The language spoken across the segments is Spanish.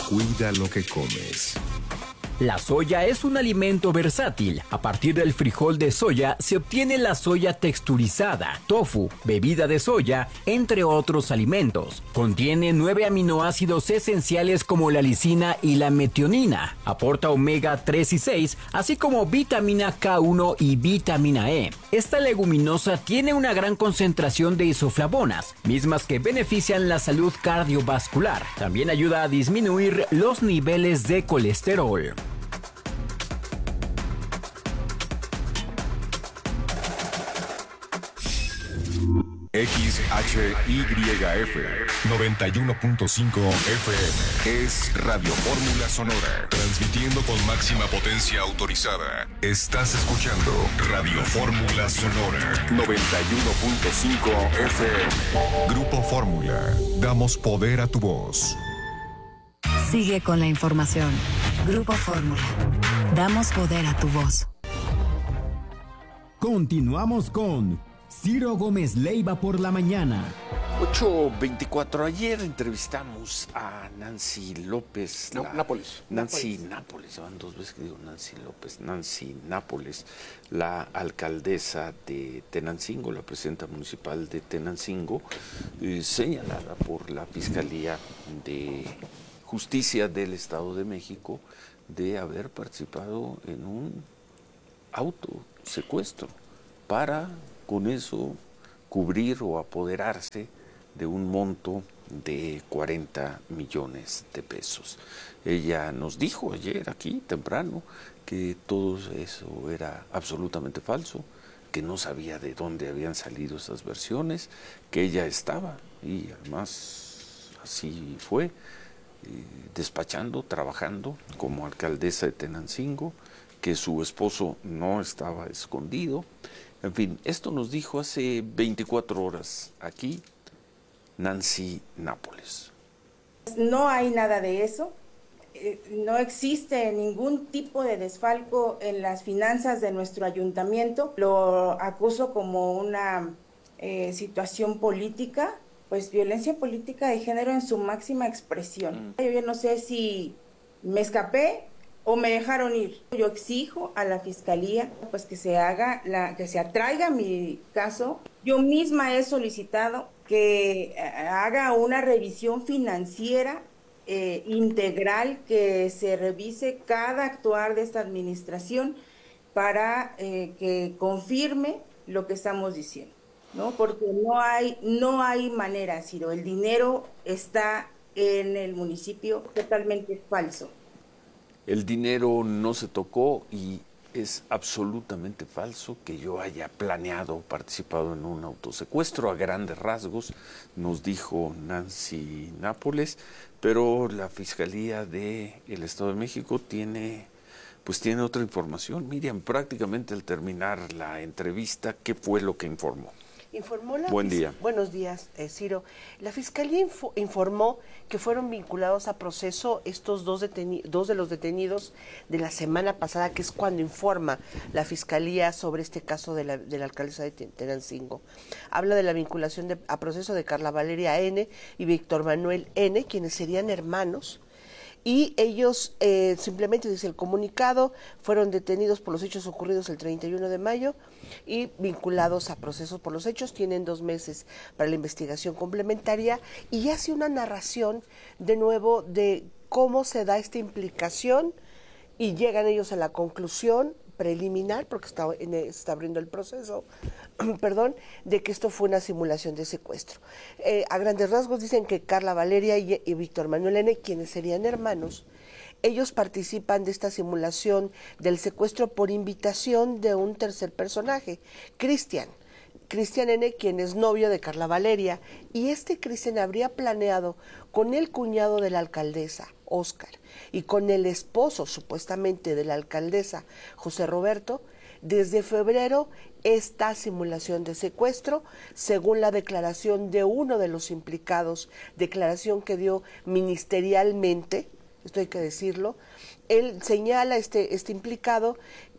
Cuida lo que comes. La soya es un alimento versátil. A partir del frijol de soya se obtiene la soya texturizada, tofu, bebida de soya, entre otros alimentos. Contiene 9 aminoácidos esenciales como la lisina y la metionina. Aporta omega 3 y 6, así como vitamina K1 y vitamina E. Esta leguminosa tiene una gran concentración de isoflavonas, mismas que benefician la salud cardiovascular. También ayuda a disminuir los niveles de colesterol. XHYF 91.5 FM es Radio Fórmula Sonora, transmitiendo con máxima potencia autorizada. Estás escuchando Radio Fórmula Sonora 91.5 FM. Grupo Fórmula, damos poder a tu voz. Sigue con la información. Grupo Fórmula, damos poder a tu voz. Continuamos con Ciro Gómez Leiva por la mañana. 8:24. Ayer entrevistamos a Nancy López. Nancy Nápoles. Van dos veces que digo Nancy López. Nancy Nápoles, la alcaldesa de Tenancingo, la presidenta municipal de Tenancingo, señalada por la Fiscalía de Justicia del Estado de México de haber participado en un autosecuestro para con eso cubrir o apoderarse de un monto de 40 millones de pesos. Ella nos dijo ayer aquí temprano que todo eso era absolutamente falso, que no sabía de dónde habían salido esas versiones, que ella estaba, y además así fue, despachando, trabajando como alcaldesa de Tenancingo, que su esposo no estaba escondido. En fin, esto nos dijo hace 24 horas aquí Nancy Nápoles. No hay nada de eso, no existe ningún tipo de desfalco en las finanzas de nuestro ayuntamiento. Lo acuso como una situación política, pues violencia política de género en su máxima expresión. Yo ya no sé si me escapé o me dejaron ir. Yo exijo a la Fiscalía pues que se atraiga mi caso. Yo misma he solicitado que haga una revisión financiera integral, que se revise cada actuar de esta administración para que confirme lo que estamos diciendo, ¿no? Porque no hay manera, Ciro. El dinero está en el municipio, totalmente falso. El dinero no se tocó y es absolutamente falso que yo haya planeado o participado en un autosecuestro. A grandes rasgos nos dijo Nancy Nápoles, pero la Fiscalía del Estado de México tiene otra información. Miriam, prácticamente al terminar la entrevista, ¿qué fue lo que informó? Buen día. Buenos días, Ciro. La Fiscalía informó que fueron vinculados a proceso estos dos de los detenidos de la semana pasada, que es cuando informa la Fiscalía sobre este caso de la alcaldesa de Tenancingo. Habla de la vinculación a proceso de Carla Valeria N. y Víctor Manuel N., quienes serían hermanos. Y ellos, simplemente dice el comunicado, fueron detenidos por los hechos ocurridos el 31 de mayo y vinculados a procesos por los hechos. Tienen 2 meses para la investigación complementaria y hace una narración de nuevo de cómo se da esta implicación y llegan ellos a la conclusión preliminar, porque está abriendo el proceso, perdón, de que esto fue una simulación de secuestro. A grandes rasgos dicen que Carla Valeria y Víctor Manuel N., quienes serían hermanos, ellos participan de esta simulación del secuestro por invitación de un tercer personaje, Cristian N., quien es novio de Carla Valeria, y Cristian habría planeado con el cuñado de la alcaldesa, Óscar, y con el esposo, supuestamente, de la alcaldesa, José Roberto, desde febrero esta simulación de secuestro, según la declaración de uno de los implicados, declaración que dio ministerialmente, esto hay que decirlo. Él señala, este implicado,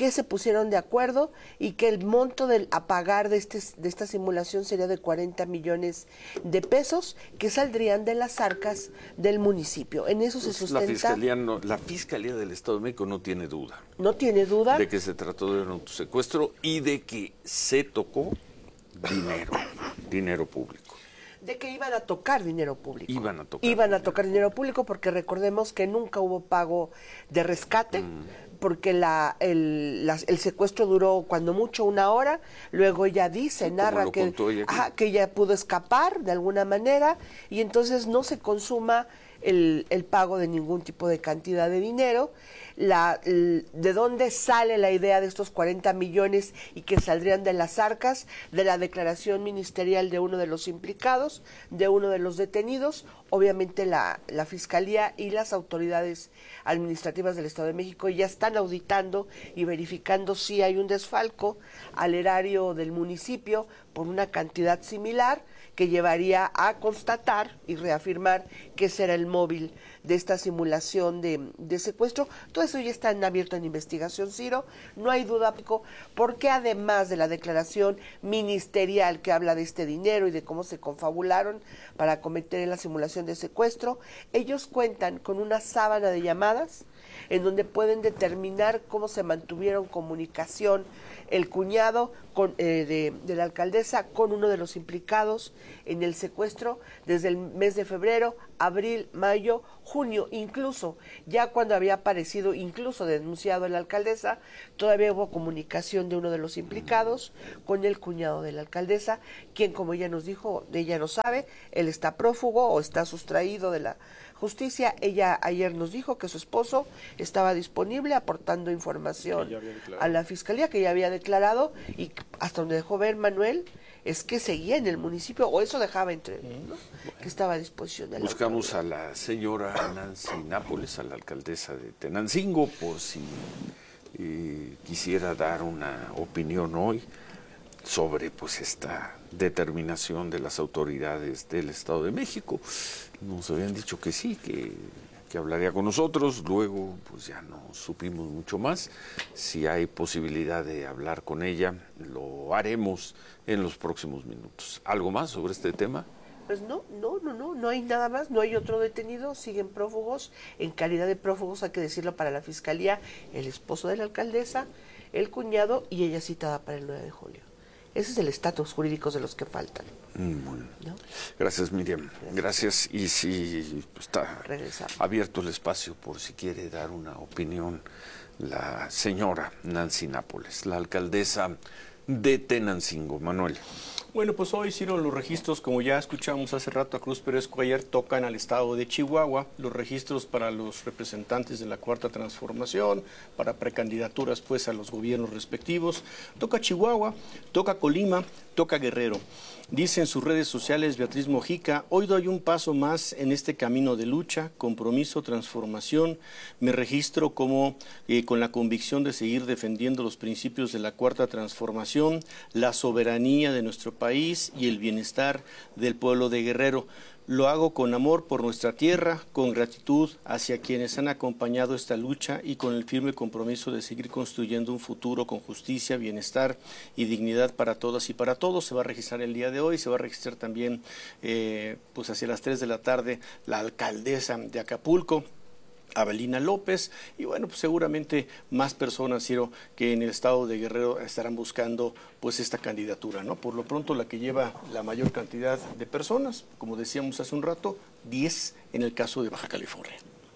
que se pusieron de acuerdo y que el monto a pagar de esta simulación sería de 40 millones de pesos que saldrían de las arcas del municipio. En eso se sustenta. La Fiscalía del Estado de México no tiene duda. No tiene duda. De que se trató de un autosecuestro y de que se tocó dinero público. De que iban a tocar dinero público. Iban a tocar dinero público porque recordemos que nunca hubo pago de rescate, porque el secuestro duró cuando mucho 1 hora, luego ella narra que ella pudo escapar de alguna manera y entonces no se consuma el pago de ningún tipo de cantidad de dinero. ¿De dónde sale la idea de estos 40 millones y que saldrían de las arcas? De la declaración ministerial de uno de los implicados, de uno de los detenidos. Obviamente la Fiscalía y las autoridades administrativas del Estado de México ya están auditando y verificando si hay un desfalco al erario del municipio por una cantidad similar que llevaría a constatar y reafirmar que ese era el móvil de esta simulación de secuestro. Todo eso ya está abierto en investigación, Ciro. No hay duda, porque además de la declaración ministerial que habla de este dinero y de cómo se confabularon para cometer la simulación de secuestro, ellos cuentan con una sábana de llamadas en donde pueden determinar cómo se mantuvieron comunicación el cuñado de la alcaldesa con uno de los implicados en el secuestro desde el mes de febrero, abril, mayo, junio, incluso ya cuando había aparecido, incluso denunciado la alcaldesa, todavía hubo comunicación de uno de los implicados con el cuñado de la alcaldesa, quien, como ella nos dijo, ella no sabe, él está prófugo o está sustraído de la justicia. Ella ayer nos dijo que su esposo estaba disponible aportando información a la Fiscalía, que ya había declarado, y hasta donde dejó ver Manuel es que seguía en el municipio, o eso dejaba entrever, ¿no? Que estaba a disposición de la Buscamos a la señora Nancy Nápoles, a la alcaldesa de Tenancingo, por si quisiera dar una opinión hoy sobre esta determinación de las autoridades del Estado de México. Nos habían dicho que sí, que hablaría con nosotros, luego pues ya no supimos mucho más. Si hay posibilidad de hablar con ella, lo haremos en los próximos minutos. ¿Algo más sobre este tema? Pues no hay nada más, no hay otro detenido, siguen prófugos, en calidad de prófugos, hay que decirlo, para la Fiscalía, el esposo de la alcaldesa, el cuñado y ella citada para el 9 de julio. Ese es el estatus jurídico de los que faltan. Bueno. ¿No? Gracias, Miriam. Gracias. Y si está abierto el espacio por si quiere dar una opinión la señora Nancy Nápoles, la alcaldesa de Tenancingo. Manuel. Bueno, pues hoy, Ciro, los registros, como ya escuchamos hace rato a Cruz Pérez Cuellar, tocan al estado de Chihuahua, los registros para los representantes de la Cuarta Transformación, para precandidaturas pues a los gobiernos respectivos. Toca Chihuahua, toca Colima, toca Guerrero. Dice en sus redes sociales Beatriz Mojica: hoy doy un paso más en este camino de lucha, compromiso, transformación. Me registro como con la convicción de seguir defendiendo los principios de la Cuarta Transformación, la soberanía de nuestro país y el bienestar del pueblo de Guerrero. Lo hago con amor por nuestra tierra, con gratitud hacia quienes han acompañado esta lucha y con el firme compromiso de seguir construyendo un futuro con justicia, bienestar y dignidad para todas y para todos. Se va a registrar el día de hoy, se va a registrar también pues hacia las 3 de la tarde la alcaldesa de Acapulco, Abelina López, y bueno, pues seguramente más personas, Ciro, que en el estado de Guerrero estarán buscando pues esta candidatura, ¿no? Por lo pronto la que lleva la mayor cantidad de personas, como decíamos hace un rato, 10 en el caso de Baja California.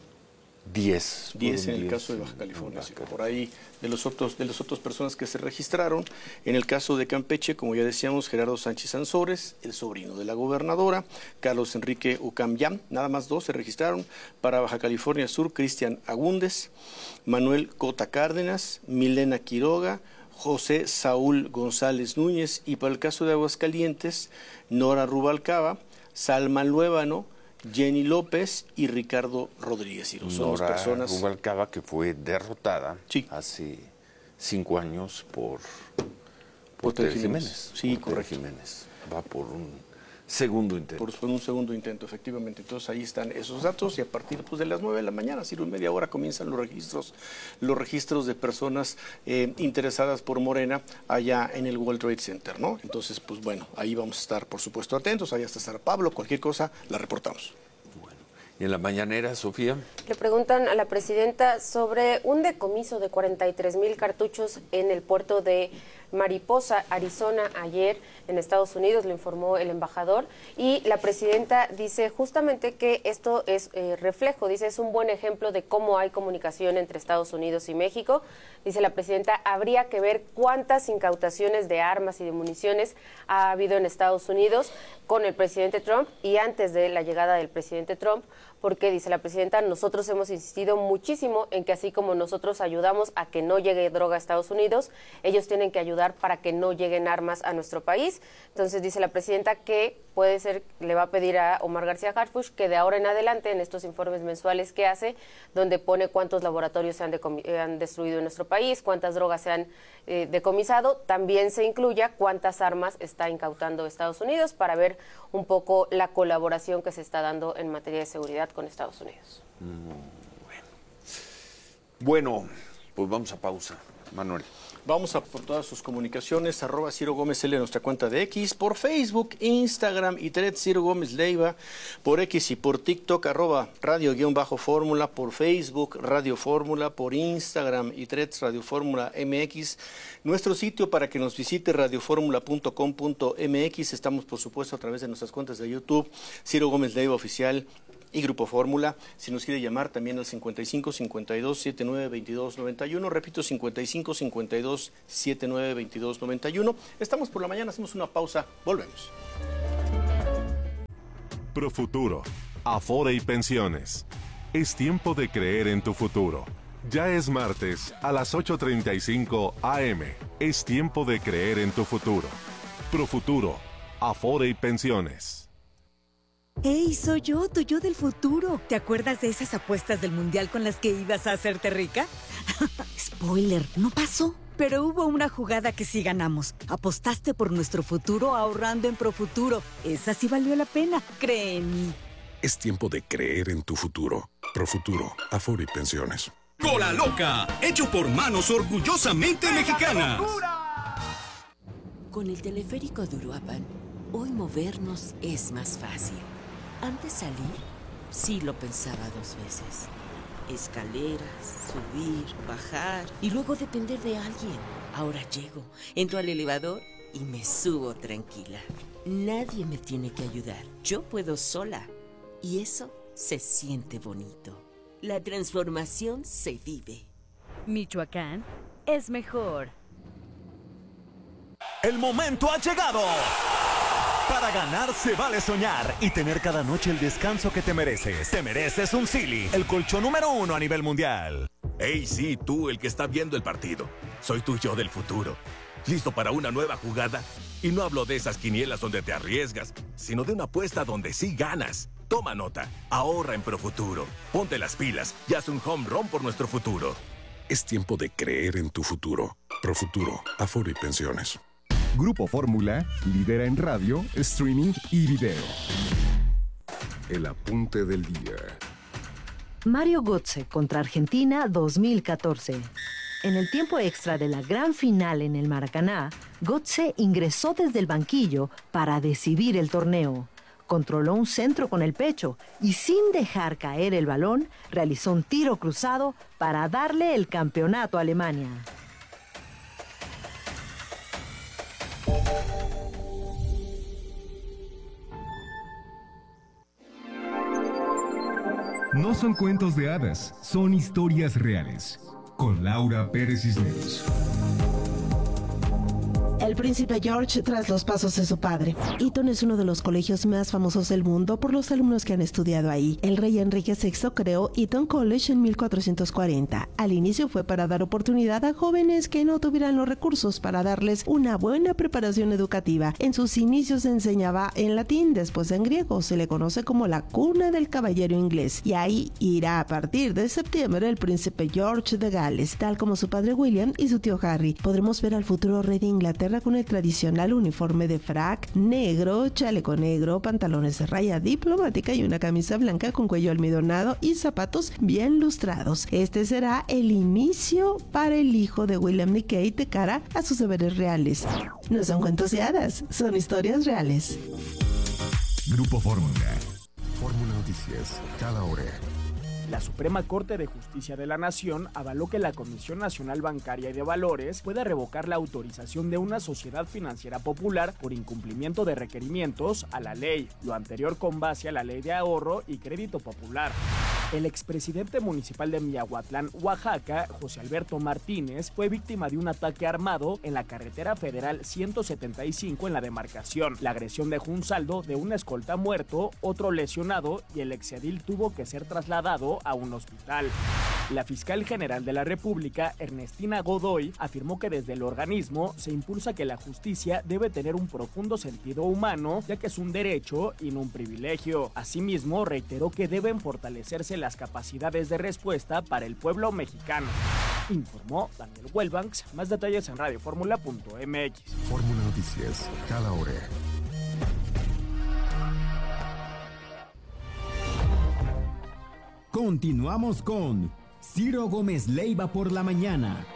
10 en el caso de Baja California, sí, por ahí de las otras personas que se registraron. En el caso de Campeche, como ya decíamos, Gerardo Sánchez Ansores, el sobrino de la gobernadora, Carlos Enrique Ucamyam, nada más 2 se registraron. Para Baja California Sur, Cristian Agúndez, Manuel Cota Cárdenas, Milena Quiroga, José Saúl González Núñez, y para el caso de Aguascalientes, Nora Rubalcaba, Salma Luébano, Jenny López y Ricardo Rodríguez. Y son las personas. Rubalcaba, que fue derrotada hace 5 años por Tere Jiménez. Sí, correcto. Jiménez. Va por un segundo intento. Por un segundo intento, efectivamente. Entonces ahí están esos datos y a partir de las 9 de la mañana, en media hora, comienzan los registros de personas interesadas por Morena allá en el World Trade Center, ¿no? Entonces, pues bueno, ahí vamos a estar, por supuesto, atentos. Ahí hasta estar Pablo, cualquier cosa la reportamos. Bueno, y en la mañanera, Sofía. Le preguntan a la presidenta sobre un decomiso de 43,000 cartuchos en el puerto de Mariposa, Arizona, ayer en Estados Unidos, lo informó el embajador, y la presidenta dice justamente que esto es reflejo, dice, es un buen ejemplo de cómo hay comunicación entre Estados Unidos y México. Dice la presidenta, habría que ver cuántas incautaciones de armas y de municiones ha habido en Estados Unidos con el presidente Trump y antes de la llegada del presidente Trump, porque, dice la presidenta, nosotros hemos insistido muchísimo en que así como nosotros ayudamos a que no llegue droga a Estados Unidos, ellos tienen que ayudar para que no lleguen armas a nuestro país. Entonces, dice la presidenta que puede ser, le va a pedir a Omar García Harfuch que de ahora en adelante, en estos informes mensuales que hace, donde pone cuántos laboratorios se han destruido en nuestro país, cuántas drogas se han decomisado, también se incluya cuántas armas está incautando Estados Unidos para ver un poco la colaboración que se está dando en materia de seguridad con Estados Unidos. Bueno, pues vamos a pausa, Manuel. Vamos a por todas sus comunicaciones, @Ciro Gómez L en nuestra cuenta de X, por Facebook, Instagram y Threads Ciro Gómez Leiva, por X y por TikTok, @radio_fórmula, por Facebook, Radio Fórmula, por Instagram y Threads Radio Fórmula MX. Nuestro sitio para que nos visite, radioformula.com.mx. Estamos, por supuesto, a través de nuestras cuentas de YouTube, Ciro Gómez Leiva Oficial y Grupo Fórmula. Si nos quiere llamar también al 55 52 79 22 91, repito, 55 52 79 22 91. Estamos por la mañana, hacemos una pausa, volvemos. Profuturo, Afore y Pensiones. Es tiempo de creer en tu futuro. Ya es martes a las 8:35 AM. Es tiempo de creer en tu futuro. Profuturo, Afore y Pensiones. ¡Hey, soy yo, tu yo del futuro! ¿Te acuerdas de esas apuestas del Mundial con las que ibas a hacerte rica? Spoiler, no pasó. Pero hubo una jugada que sí ganamos. Apostaste por nuestro futuro ahorrando en Profuturo. Esa sí valió la pena, cree en mí. Es tiempo de creer en tu futuro. Profuturo, Afore y Pensiones. Cola Loca, hecho por manos orgullosamente mexicanas. Con el teleférico de Uruapan, hoy movernos es más fácil. Antes salir, sí lo pensaba 2 veces. Escaleras, subir, bajar y luego depender de alguien. Ahora llego, entro al elevador y me subo tranquila. Nadie me tiene que ayudar. Yo puedo sola. Y eso se siente bonito. La transformación se vive. Michoacán es mejor. El momento ha llegado. Para ganar se vale soñar y tener cada noche el descanso que te mereces. Te mereces un Silly, el colchón número 1 a nivel mundial. Hey, sí, tú, el que está viendo el partido. Soy tu yo del futuro. ¿Listo para una nueva jugada? Y no hablo de esas quinielas donde te arriesgas, sino de una apuesta donde sí ganas. Toma nota, ahorra en Profuturo. Ponte las pilas y haz un home run por nuestro futuro. Es tiempo de creer en tu futuro. Profuturo, Afore y Pensiones. Grupo Fórmula lidera en radio, streaming y video. El apunte del día. Mario Götze contra Argentina 2014. En el tiempo extra de la gran final en el Maracaná, Götze ingresó desde el banquillo para decidir el torneo. Controló un centro con el pecho y sin dejar caer el balón, realizó un tiro cruzado para darle el campeonato a Alemania. No son cuentos de hadas, son historias reales. Con Laura Pérez Cisneros. El príncipe George tras los pasos de su padre. Eton es uno de los colegios más famosos del mundo por los alumnos que han estudiado ahí. El rey Enrique VI creó Eton College en 1440. Al inicio fue para dar oportunidad a jóvenes que no tuvieran los recursos para darles una buena preparación educativa. En sus inicios se enseñaba en latín, después en griego. Se le conoce como la cuna del caballero inglés. Y ahí irá a partir de septiembre el príncipe George de Gales, tal como su padre William y su tío Harry. Podremos ver al futuro rey de Inglaterra con el tradicional uniforme de frac negro, chaleco negro, pantalones de raya diplomática y una camisa blanca con cuello almidonado y zapatos bien lustrados. Este será el inicio para el hijo de William Nikkei de cara a sus deberes reales. No son cuentos de hadas, son historias reales. Grupo Fórmula. Fórmula Noticias, cada hora. La Suprema Corte de Justicia de la Nación avaló que la Comisión Nacional Bancaria y de Valores pueda revocar la autorización de una sociedad financiera popular por incumplimiento de requerimientos a la ley, lo anterior con base a la Ley de Ahorro y Crédito Popular. El expresidente municipal de Miahuatlán, Oaxaca, José Alberto Martínez, fue víctima de un ataque armado en la carretera federal 175 en la demarcación. La agresión dejó un saldo de un escolta muerto, otro lesionado y el exedil tuvo que ser trasladado a un hospital. La fiscal general de la República, Ernestina Godoy, afirmó que desde el organismo se impulsa que la justicia debe tener un profundo sentido humano, ya que es un derecho y no un privilegio. Asimismo, reiteró que deben fortalecerse las capacidades de respuesta para el pueblo mexicano. Informó Daniel Huelbanks. Más detalles en radioformula.mx. Fórmula Noticias, cada hora. Continuamos con Ciro Gómez Leiva por la mañana.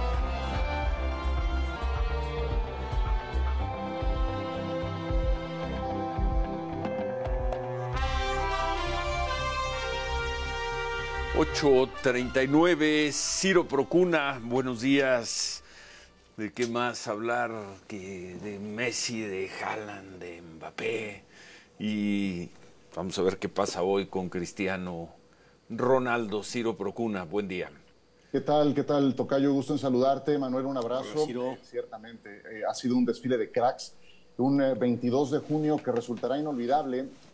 ...8:39, Ciro Procuna, buenos días. ¿De qué más hablar que de Messi, de Haaland, de Mbappé? Y vamos a ver qué pasa hoy con Cristiano Ronaldo. Ciro Procuna, buen día. ¿Qué tal, Tocayo? Gusto en saludarte. Manuel, un abrazo. Hola, Ciro. Ciertamente, ha sido un desfile de cracks. Un 22 de junio que resultará inolvidable